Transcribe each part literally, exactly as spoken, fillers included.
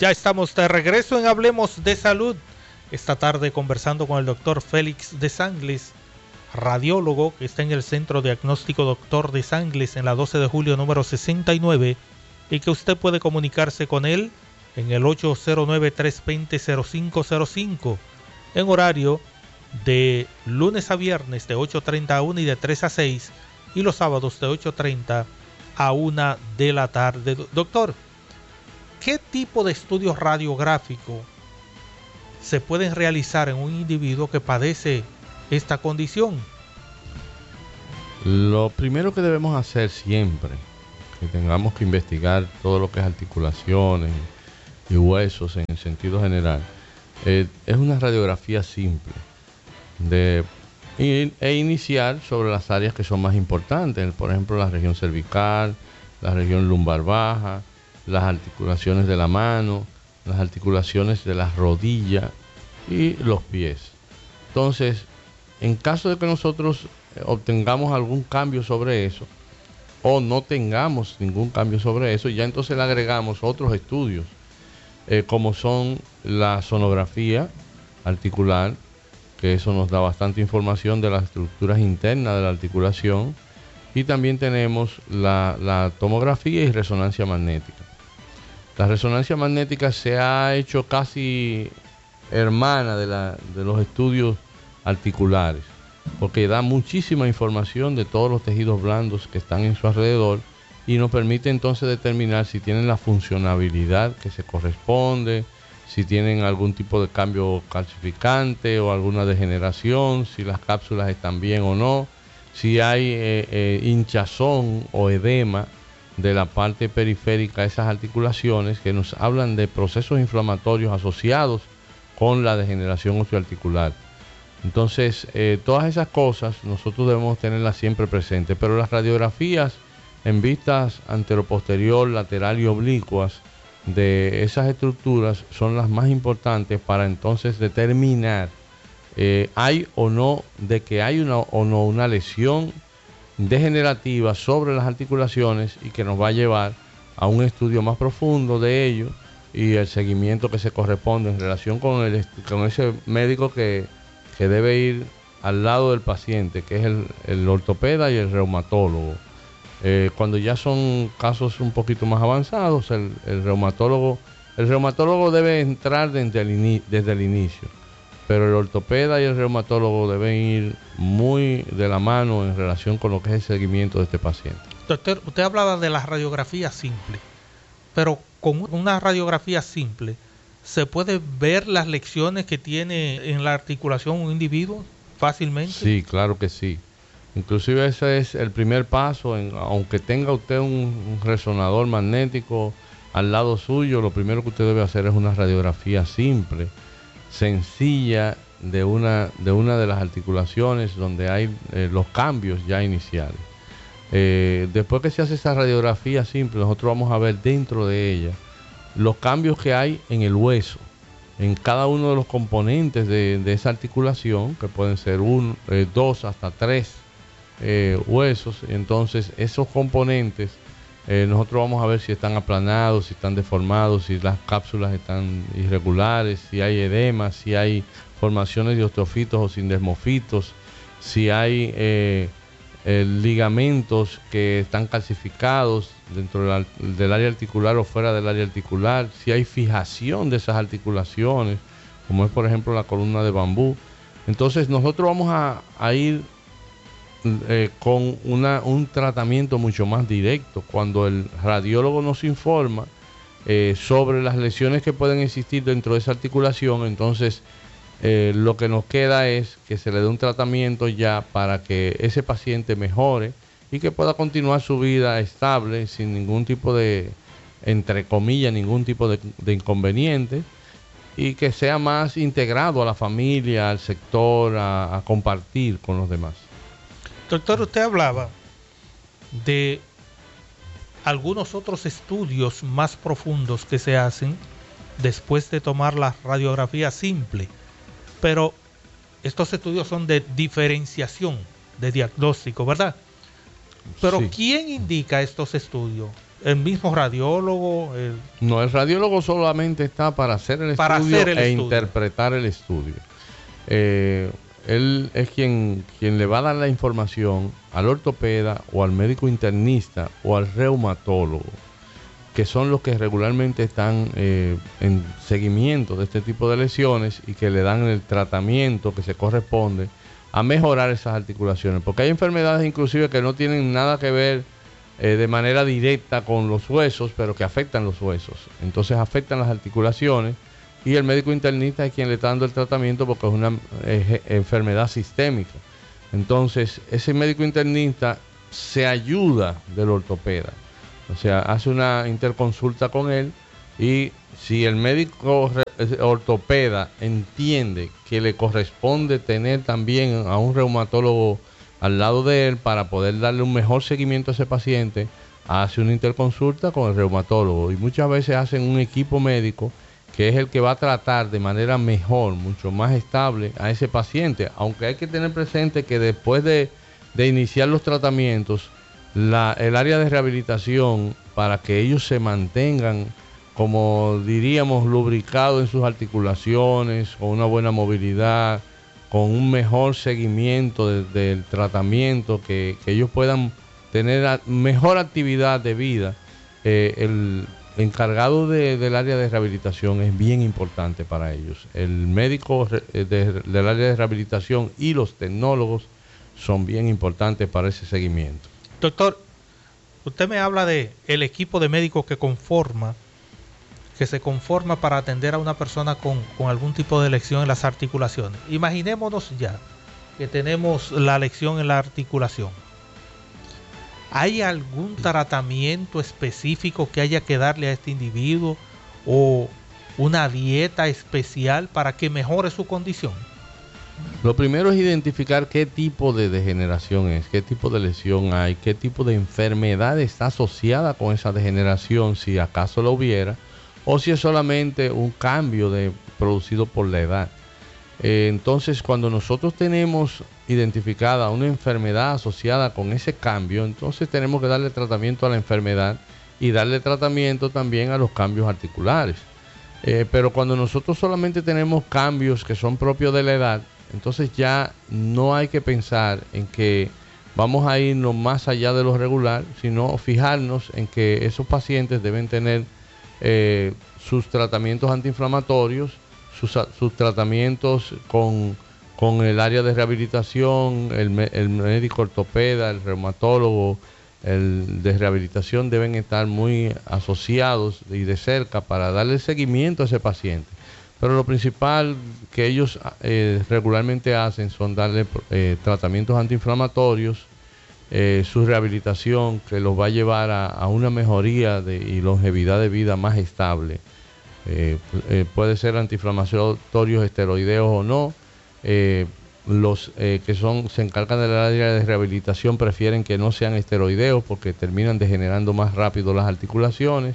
Ya estamos de regreso en Hablemos de Salud. Esta tarde conversando con el doctor Félix de Sangles, radiólogo que está en el Centro Diagnóstico Doctor de Sangles en la doce de julio número sesenta y nueve, y que usted puede comunicarse con él en el ocho cero nueve, tres dos cero, cero cinco cero cinco en horario de lunes a viernes de ocho treinta a una y de tres a seis, y los sábados de ocho treinta a una de la tarde. Doctor, ¿qué tipo de estudios radiográficos se pueden realizar en un individuo que padece esta condición? Lo primero que debemos hacer siempre que tengamos que investigar todo lo que es articulaciones y huesos en el sentido general, eh, es una radiografía simple de, e, e iniciar sobre las áreas que son más importantes, por ejemplo la región cervical, la región lumbar baja, las articulaciones de la mano, las articulaciones de las rodillas y los pies. Entonces, en caso de que nosotros obtengamos algún cambio sobre eso o no tengamos ningún cambio sobre eso, ya entonces le agregamos otros estudios eh, como son la sonografía articular, que eso nos da bastante información de las estructuras internas de la articulación, y también tenemos la, la tomografía y resonancia magnética. La resonancia magnética se ha hecho casi hermana de, la, de los estudios articulares, porque da muchísima información de todos los tejidos blandos que están en su alrededor y nos permite entonces determinar si tienen la funcionabilidad que se corresponde, si tienen algún tipo de cambio calcificante o alguna degeneración, si las cápsulas están bien o no, si hay eh, eh, hinchazón o edema de la parte periférica de esas articulaciones, que nos hablan de procesos inflamatorios asociados con la degeneración osteoarticular. Entonces, eh, todas esas cosas nosotros debemos tenerlas siempre presentes, pero las radiografías en vistas anteroposterior, lateral y oblicuas de esas estructuras son las más importantes para entonces determinar eh, hay o no, de que hay una o no una lesión degenerativa sobre las articulaciones, y que nos va a llevar a un estudio más profundo de ello y el seguimiento que se corresponde en relación con, el, con ese médico que, que debe ir al lado del paciente, que es el, el ortopeda y el reumatólogo. Eh, cuando ya son casos un poquito más avanzados, el, el reumatólogo el reumatólogo debe entrar desde el, ini, desde el inicio, pero el ortopeda y el reumatólogo deben ir muy de la mano en relación con lo que es el seguimiento de este paciente. Doctor, usted hablaba de la radiografía simple, pero con una radiografía simple, ¿se puede ver las lesiones que tiene en la articulación un individuo fácilmente? Sí, claro que sí. Inclusive ese es el primer paso, en, aunque tenga usted un, un resonador magnético al lado suyo, lo primero que usted debe hacer es una radiografía simple, sencilla, de una de una de las articulaciones donde hay eh, los cambios ya iniciales. Eh, después que se hace esa radiografía simple, nosotros vamos a ver dentro de ella los cambios que hay en el hueso, en cada uno de los componentes de, de esa articulación, que pueden ser un, eh, dos hasta tres eh, huesos. Entonces esos componentes eh, nosotros vamos a ver si están aplanados, si están deformados, si las cápsulas están irregulares, si hay edema, si hay formaciones de osteofitos o sindesmofitos, si hay eh, eh, ligamentos que están calcificados dentro de la, del área articular o fuera del área articular, si hay fijación de esas articulaciones, como es por ejemplo la columna de bambú. Entonces nosotros vamos a, a ir eh, con una, un tratamiento mucho más directo. Cuando el radiólogo nos informa eh, sobre las lesiones que pueden existir dentro de esa articulación, entonces Eh, lo que nos queda es que se le dé un tratamiento ya para que ese paciente mejore y que pueda continuar su vida estable sin ningún tipo de, entre comillas, ningún tipo de, de inconveniente, y que sea más integrado a la familia, al sector, a, a compartir con los demás. Doctor, usted hablaba de algunos otros estudios más profundos que se hacen después de tomar la radiografía simple. Pero estos estudios son de diferenciación, de diagnóstico, ¿verdad? Pero sí. ¿Quién indica estos estudios? el mismo radiólogo. El... No, el radiólogo solamente está para hacer el para estudio hacer el e estudio. interpretar el estudio. Eh, él es quien, quien le va a dar la información al ortopeda o al médico internista o al reumatólogo, que son los que regularmente están eh, en seguimiento de este tipo de lesiones y que le dan el tratamiento que se corresponde a mejorar esas articulaciones, porque hay enfermedades inclusive que no tienen nada que ver eh, de manera directa con los huesos, pero que afectan los huesos, entonces afectan las articulaciones, y el médico internista es quien le está dando el tratamiento porque es una eh, enfermedad sistémica. Entonces ese médico internista se ayuda del ortopeda, o sea, hace una interconsulta con él, y si el médico ortopeda entiende que le corresponde tener también a un reumatólogo al lado de él para poder darle un mejor seguimiento a ese paciente, hace una interconsulta con el reumatólogo, y muchas veces hacen un equipo médico que es el que va a tratar de manera mejor, mucho más estable a ese paciente, aunque hay que tener presente que después de, de iniciar los tratamientos, la, el área de rehabilitación, para que ellos se mantengan, como diríamos, lubricados en sus articulaciones, con una buena movilidad, con un mejor seguimiento de, del tratamiento, que, que ellos puedan tener a, mejor actividad de vida, eh, el encargado de, del área de rehabilitación es bien importante para ellos. El médico de, de, del área de rehabilitación y los tecnólogos son bien importantes para ese seguimiento. Doctor, usted me habla de el equipo de médicos que conforma, que se conforma para atender a una persona con, con algún tipo de lesión en las articulaciones. Imaginémonos ya que tenemos la lesión en la articulación. ¿Hay algún tratamiento específico que haya que darle a este individuo o una dieta especial para que mejore su condición? Lo primero es identificar qué tipo de degeneración es, qué tipo de lesión hay, qué tipo de enfermedad está asociada con esa degeneración, si acaso lo hubiera, o si es solamente un cambio de, producido por la edad. Eh, entonces, cuando nosotros tenemos identificada una enfermedad asociada con ese cambio, entonces tenemos que darle tratamiento a la enfermedad y darle tratamiento también a los cambios articulares. Eh, pero cuando nosotros solamente tenemos cambios que son propios de la edad, entonces ya no hay que pensar en que vamos a irnos más allá de lo regular, sino fijarnos en que esos pacientes deben tener eh, sus tratamientos antiinflamatorios, sus, sus tratamientos con, con el área de rehabilitación, el, el médico ortopeda, el reumatólogo, el de rehabilitación deben estar muy asociados y de cerca para darle seguimiento a ese paciente. Pero lo principal que ellos eh, regularmente hacen son darle eh, tratamientos antiinflamatorios, eh, su rehabilitación que los va a llevar a, a una mejoría de, y longevidad de vida más estable. Eh, eh, puede ser antiinflamatorios esteroideos o no. Eh, los eh, que son se encargan del área de rehabilitación prefieren que no sean esteroideos porque terminan degenerando más rápido las articulaciones,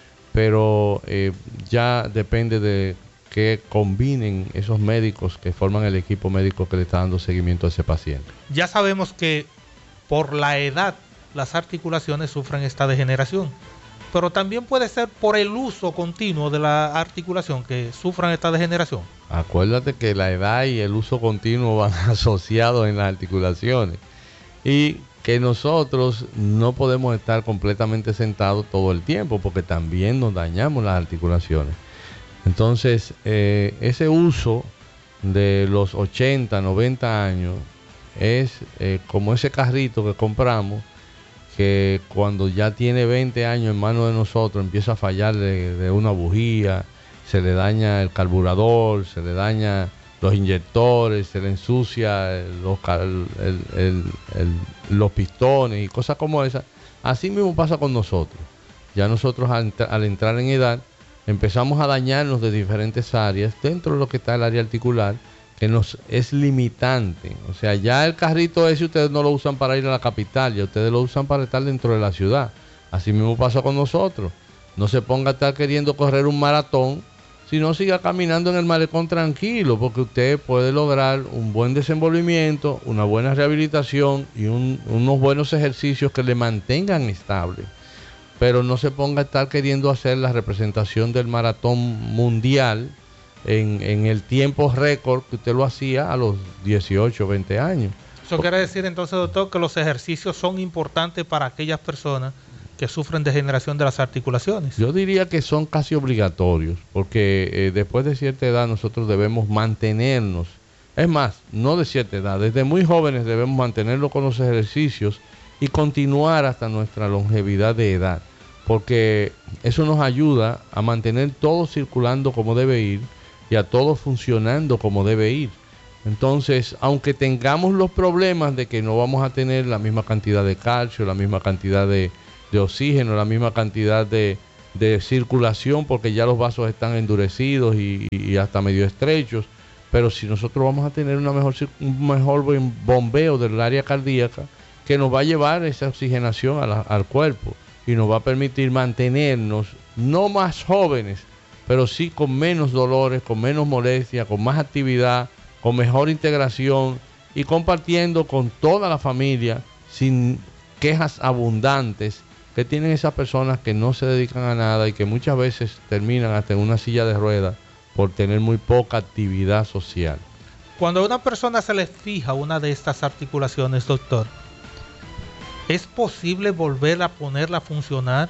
pero eh, ya depende de que combinen esos médicos que forman el equipo médico que le está dando seguimiento a ese paciente. Ya sabemos que por la edad las articulaciones sufren esta degeneración, pero también puede ser por el uso continuo de la articulación que sufran esta degeneración. Acuérdate que la edad y el uso continuo van asociados en las articulaciones y que nosotros no podemos estar completamente sentados todo el tiempo porque también nos dañamos las articulaciones. Entonces, eh, ese uso de los ochenta, noventa años es eh, como ese carrito que compramos, que cuando ya tiene veinte años en manos de nosotros empieza a fallar de, de una bujía, se le daña el carburador, se le daña los inyectores, se le ensucia los, el, el, el, el, los pistones y cosas como esas. Así mismo pasa con nosotros. Ya nosotros al, al entrar en edad empezamos a dañarnos de diferentes áreas dentro de lo que está el área articular, que nos es limitante. O sea, ya el carrito ese ustedes no lo usan para ir a la capital, ya ustedes lo usan para estar dentro de la ciudad. Así mismo pasa con nosotros. No se ponga a estar queriendo correr un maratón, sino siga caminando en el malecón tranquilo, porque usted puede lograr un buen desenvolvimiento, una buena rehabilitación y un, unos buenos ejercicios que le mantengan estable. pero no se ponga a estar queriendo hacer la representación del maratón mundial en, en el tiempo récord que usted lo hacía a los dieciocho, veinte años. Eso quiere decir entonces, doctor, que los ejercicios son importantes para aquellas personas que sufren degeneración de las articulaciones. Yo diría que son casi obligatorios, porque eh, después de cierta edad nosotros debemos mantenernos. Es más, no de cierta edad, desde muy jóvenes debemos mantenernos con los ejercicios y continuar hasta nuestra longevidad de edad, porque eso nos ayuda a mantener todo circulando como debe ir y a todo funcionando como debe ir. Entonces, aunque tengamos los problemas de que no vamos a tener la misma cantidad de calcio, la misma cantidad de, de oxígeno, la misma cantidad de, de circulación, porque ya los vasos están endurecidos y, y hasta medio estrechos, pero si nosotros vamos a tener una mejor, un mejor bombeo del área cardíaca, que nos va a llevar esa oxigenación a la, al cuerpo y nos va a permitir mantenernos no más jóvenes, pero sí con menos dolores, con menos molestia, con más actividad, con mejor integración y compartiendo con toda la familia sin quejas abundantes que tienen esas personas que no se dedican a nada y que muchas veces terminan hasta en una silla de ruedas por tener muy poca actividad social. Cuando a una persona se le fija una de estas articulaciones, doctor, ¿es posible volver a ponerla a funcionar?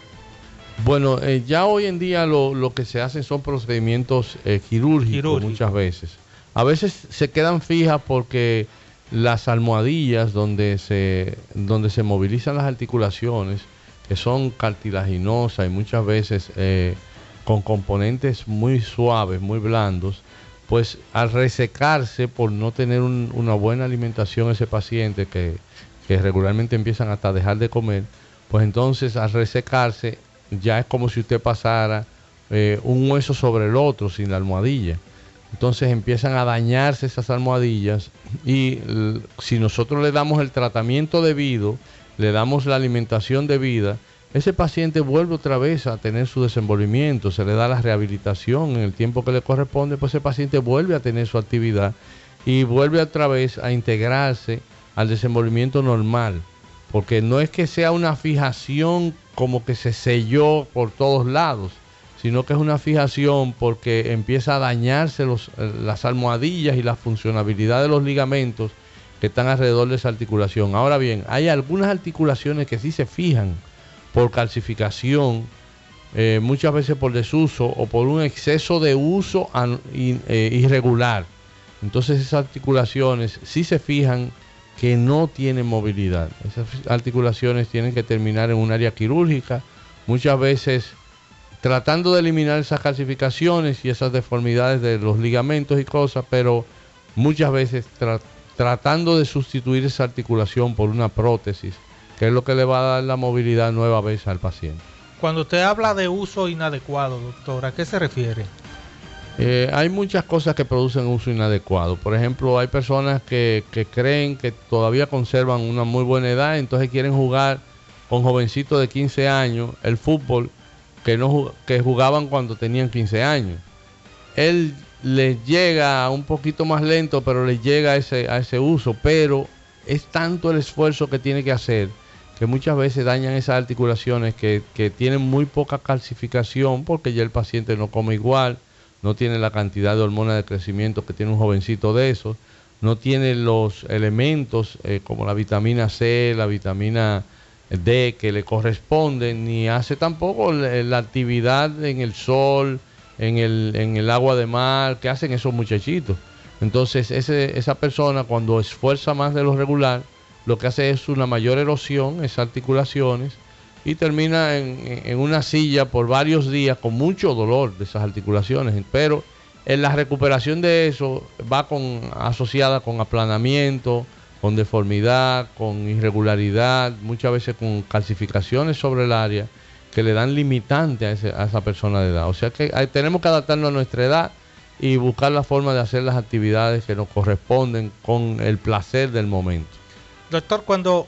Bueno, eh, ya hoy en día lo, lo que se hacen son procedimientos eh, quirúrgicos, quirúrgico. Muchas veces. A veces se quedan fijas porque las almohadillas donde se, donde se movilizan las articulaciones, que son cartilaginosas y muchas veces eh, con componentes muy suaves, muy blandos, pues al resecarse por no tener un, una buena alimentación ese paciente que, que regularmente empiezan hasta a dejar de comer, pues entonces al resecarse ya es como si usted pasara eh, un hueso sobre el otro sin la almohadilla. Entonces empiezan a dañarse esas almohadillas y l- si nosotros le damos el tratamiento debido, le damos la alimentación debida, ese paciente vuelve otra vez a tener su desenvolvimiento, se le da la rehabilitación en el tiempo que le corresponde, pues ese paciente vuelve a tener su actividad y vuelve otra vez a integrarse al desenvolvimiento normal, porque no es que sea una fijación como que se selló por todos lados, sino que es una fijación porque empieza a dañarse los, las almohadillas y la funcionabilidad de los ligamentos que están alrededor de esa articulación. Ahora bien, hay algunas articulaciones que sí se fijan por calcificación, eh, muchas veces por desuso o por un exceso de uso an, in, eh, irregular. Entonces esas articulaciones sí se fijan que no tienen movilidad. Esas articulaciones tienen que terminar en un área quirúrgica, muchas veces tratando de eliminar esas calcificaciones y esas deformidades de los ligamentos y cosas, pero muchas veces tra- tratando de sustituir esa articulación por una prótesis, que es lo que le va a dar la movilidad nueva vez al paciente. Cuando usted habla de uso inadecuado, doctor, ¿a qué se refiere? Eh, hay muchas cosas que producen uso inadecuado. Por ejemplo, hay personas que, que creen que todavía conservan una muy buena edad, entonces quieren jugar con jovencitos de quince años el fútbol que no que jugaban cuando tenían quince años. Él les llega un poquito más lento, pero les llega a ese, a ese uso, pero es tanto el esfuerzo que tiene que hacer que muchas veces dañan esas articulaciones que, que tienen muy poca calcificación porque ya el paciente no come igual, no tiene la cantidad de hormonas de crecimiento que tiene un jovencito de esos, no tiene los elementos eh, como la vitamina C, la vitamina D que le corresponden, ni hace tampoco la, la actividad en el sol, en el, en el agua de mar que hacen esos muchachitos. Entonces ese, esa persona cuando esfuerza más de lo regular, lo que hace es una mayor erosión en esas articulaciones y termina en, en una silla por varios días con mucho dolor de esas articulaciones, pero en la recuperación de eso va con, asociada con aplanamiento, con deformidad, con irregularidad, muchas veces con calcificaciones sobre el área que le dan limitante a, ese, a esa persona de edad. O sea que hay, tenemos que adaptarnos a nuestra edad y buscar la forma de hacer las actividades que nos corresponden con el placer del momento. Doctor, cuando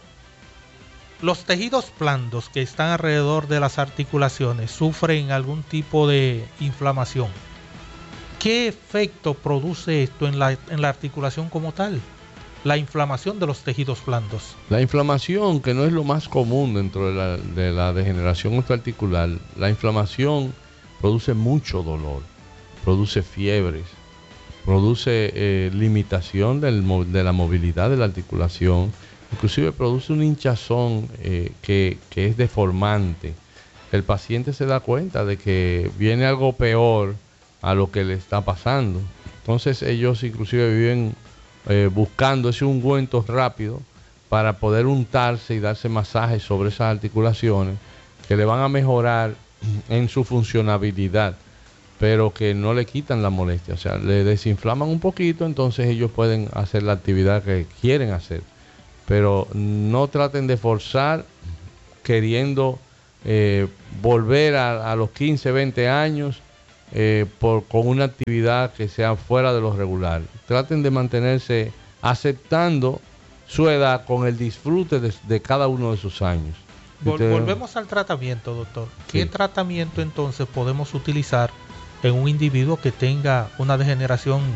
los tejidos blandos que están alrededor de las articulaciones sufren algún tipo de inflamación, ¿qué efecto produce esto en la, en la articulación como tal? la inflamación de los tejidos blandos? La inflamación, que no es lo más común dentro de la, de la degeneración osteoarticular, la inflamación produce mucho dolor, produce fiebres, produce eh, limitación del, de la movilidad de la articulación, inclusive produce un hinchazón eh, que, que es deformante. El paciente se da cuenta de que viene algo peor a lo que le está pasando. Entonces ellos inclusive viven eh, buscando ese ungüento rápido para poder untarse y darse masajes sobre esas articulaciones que le van a mejorar en su funcionabilidad, pero que no le quitan la molestia. O sea, le desinflaman un poquito, entonces ellos pueden hacer la actividad que quieren hacer. Pero no traten de forzar queriendo eh, volver a, a los quince, veinte años eh, por, con una actividad que sea fuera de lo regular. Traten de mantenerse aceptando su edad con el disfrute de, de cada uno de sus años. Vol Usted, volvemos al tratamiento, doctor. ¿Qué sí. tratamiento entonces podemos utilizar en un individuo que tenga una degeneración